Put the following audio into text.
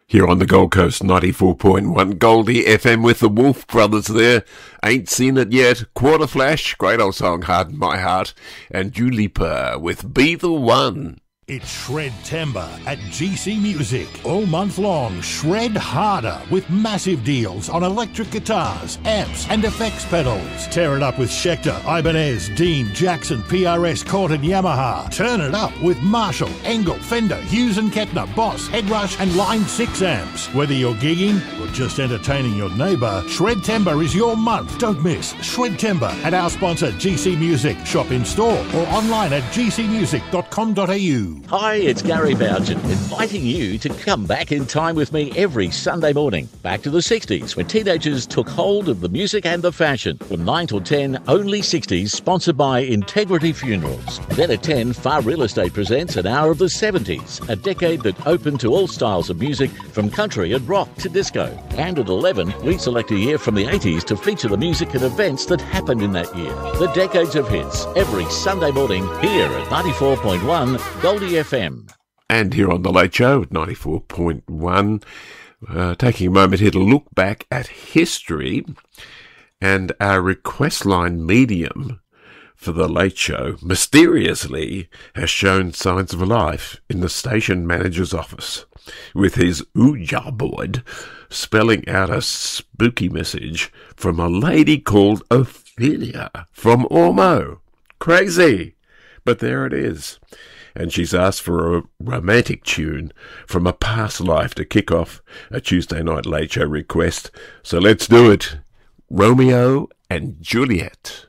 Here on the Gold Coast, 94.1 Goldie FM with the Wolf Brothers there. Ain't Seen It Yet. Quarter Flash, great old song, Harden My Heart. And Julipa with Be The One. It's Shred-Tember at GC Music. All month long, shred harder with massive deals on electric guitars, amps and effects pedals. Tear it up with Schecter, Ibanez, Dean, Jackson, PRS, Cort and Yamaha. Turn it up with Marshall, Engel, Fender, Hughes and Kettner, Boss, Headrush and Line 6 amps. Whether you're gigging or just entertaining your neighbour, Shred-Tember is your month. Don't miss Shred-Tember at our sponsor GC Music. Shop in store or online at gcmusic.com.au. Hi, it's Gary Bougen, inviting you to come back in time with me every Sunday morning. Back to the 60s, when teenagers took hold of the music and the fashion. From 9 till 10, Only 60s, sponsored by Integrity Funerals. Then at 10, Far Real Estate presents an hour of the 70s, a decade that opened to all styles of music, from country and rock to disco. And at 11, we select a year from the 80s to feature the music and events that happened in that year. The decades of hits, every Sunday morning here at 94.1 Goldie FM. And here on The Late Show at 94.1, taking a moment here to look back at history, and our request line medium for The Late Show mysteriously has shown signs of life in the station manager's office, with his Ouija board spelling out a spooky message from a lady called Ophelia from Ormeau. Crazy! But there it is. And she's asked for a romantic tune from a past life to kick off a Tuesday night Late Show request. So let's do it. Romeo and Juliet.